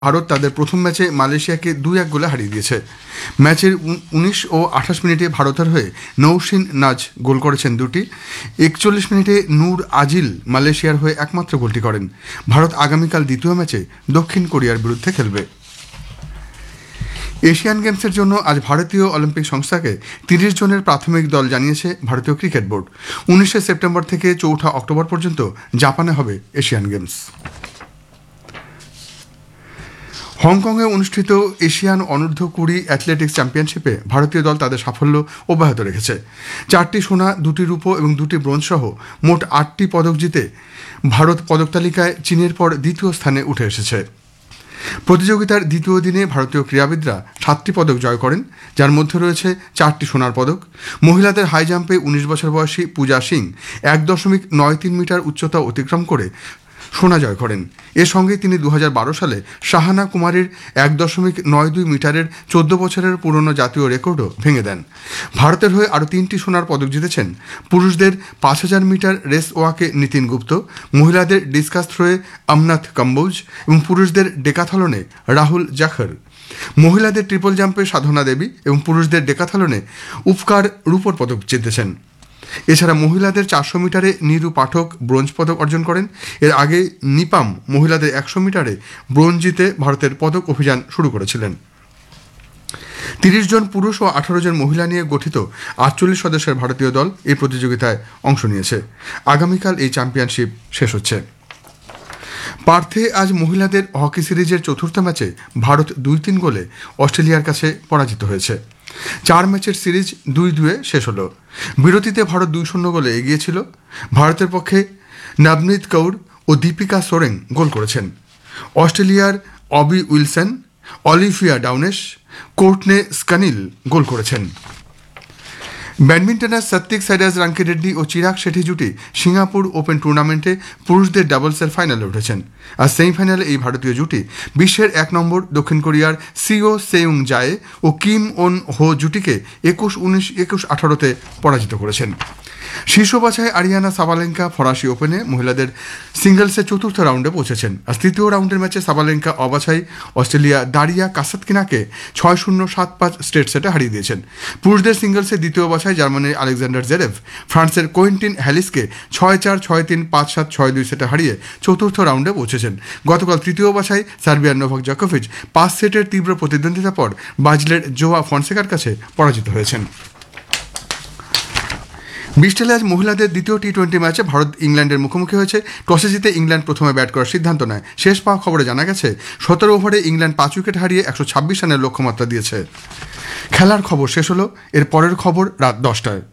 ভারত তাদের প্রথম ম্যাচে মালয়েশিয়াকে 2-1 গোলে হারিয়ে দিয়েছে। ম্যাচের 19 ও 28 মিনিটে ভারতের হয়ে নৌশিন নাজ গোল করেছেন দুটি। 41 মিনিটে নূর আজিল মালয়েশিয়ার হয়ে একমাত্র গোলটি করেন। ভারত আগামীকাল দ্বিতীয় ম্যাচে দক্ষিণ কোরিয়ার বিরুদ্ধে খেলবে। এশিয়ান গেমসের জন্য আজ ভারতীয় অলিম্পিক সংস্থাকে 30 জনের প্রাথমিক দল জানিয়েছে ভারতীয় ক্রিকেট বোর্ড। 19 সেপ্টেম্বর থেকে 4 অক্টোবর পর্যন্ত জাপানে হবে এশিয়ান গেমস। হংকংয়ে অনুষ্ঠিত এশিয়ান অনূর্ধ্ব 20 অ্যাথলেটিক্স চ্যাম্পিয়নশিপে ভারতীয় দল তাদের সাফল্য অব্যাহত রেখেছে। 4টি সোনা, 2টি রূপো এবং 2টি ব্রোঞ্জ সহ মোট 8টি পদক জিতে ভারত পদক তালিকায় চীনের পর দ্বিতীয় স্থানে উঠে এসেছে। প্রতিযোগিতার দ্বিতীয় দিনে ভারতীয় ক্রীড়াবিদরা 7টি পদক জয় করেন, যার মধ্যে রয়েছে 4টি সোনার পদক। মহিলাদের হাই জাম্পে 19 বছর বয়সী পূজা সিং 1.93 মিটার উচ্চতা অতিক্রম করে সোনা জয় করেন। এর সঙ্গে তিনি 2012 সালে শাহানা কুমারীর 1.92 মিটারের 14 বছরের পুরনো জাতীয় রেকর্ডও ভেঙে দেন। ভারতের হয়ে আরও 3টি সোনার পদক জিতেছেন পুরুষদের 5000 মিটার রেস ওয়াকে নিতিন গুপ্ত, মহিলাদের ডিসকাস থ্রোয়ে অমনাথ কম্বোজ এবং পুরুষদের ডেকাথলনে রাহুল জাখর। মহিলাদের ট্রিপল জাম্পে সাধনা দেবী এবং পুরুষদের ডেকাথলনে উপকার রূপোর পদক জিতেছেন। এছাড়া মহিলাদের 400 মিটারে নীরু পাঠক ব্রোঞ্জ পদক অর্জন করেন। এর আগে নিপাম মহিলাদের 100 মিটারে ব্রোঞ্জ জিতে ভারতের পদক অভিযান শুরু করেছিলেন। 30 জন পুরুষ ও 18 জন মহিলা নিয়ে গঠিত 48 সদস্যের ভারতীয় দল এই প্রতিযোগিতায় অংশ নিয়েছে। আগামীকাল এই চ্যাম্পিয়নশিপ শেষ হচ্ছে। পার্থে আজ মহিলাদের হকি সিরিজের চতুর্থ ম্যাচে ভারত 2-3 গোলে অস্ট্রেলিয়ার কাছে পরাজিত হয়েছে। 4 ম্যাচের সিরিজ 2-2 শেষ হলো। বিরতিতে ভারত 2-0 গোলে এগিয়ে ছিল। ভারতের পক্ষে নবনীত কৌর ও দীপিকা সোরেং গোল করেছেন। অস্ট্রেলিয়ার অবি উইলসন, অলিভিয়া ডাউনেশ, কোর্টনে স্কানিল গোল করেছেন। ব্যাডমিন্টনের সাত্বিক সাইরাজ রাঙ্কিরেড্ডি ও চিরাগ শেঠি জুটি সিঙ্গাপুর ওপেন টুর্নামেন্টে পুরুষদের ডাবলসের ফাইনালে উঠেছেন। আর সেমিফাইনালে এই ভারতীয় জুটি বিশ্বের 1 নম্বর দক্ষিণ কোরিয়ার CO সেউং Jaye O Kim on হো জুটিকে 21-19, 21-18তে পরাজিত করেছেন। শীর্ষ বাছাই আরিয়ানা সাবালেঙ্কা ফরাসি ওপেনে মহিলাদের সিঙ্গলসের চতুর্থ রাউন্ডে পৌঁছেছেন। আর তৃতীয় রাউন্ডের ম্যাচে সাবালেঙ্কা অবাছাই অস্ট্রেলিয়া দারিয়া কাসাতকিনাকে 6-0, 7-5 স্ট্রেট সেটে হারিয়ে দিয়েছেন। পুরুষদের সিঙ্গলসে দ্বিতীয় বাছাই জার্মানির আলেকজান্ডার জেরেভ ফ্রান্সের কোয়েন্টিন হ্যালিসকে 6-4, 6-3, 5-7, 6-2 সেটে হারিয়ে চতুর্থ রাউন্ডে পৌঁছেছেন। গতকাল তৃতীয় বাছাই সার্বিয়ার নোভাক জকোভিচ 5 সেটের তীব্র প্রতিদ্বন্দ্বিতার পর ব্রাজিলের জোয়া ফনসেকার কাছে পরাজিত হয়েছেন। ব্রিস্টলে আজ মহিলাদের দ্বিতীয় টি-20 ম্যাচে ভারত ইংল্যান্ডের মুখোমুখি হয়েছে। টসে জিতে ইংল্যান্ড প্রথমে ব্যাট করার সিদ্ধান্ত নেয়। শেষ পাওয়া খবরে জানা গেছে 17 ওভারে ইংল্যান্ড 5 উইকেট হারিয়ে 126 রানের লক্ষ্যমাত্রা দিয়েছে। খেলার খবর শেষ হলো। এর পরের খবর রাত 10টায়।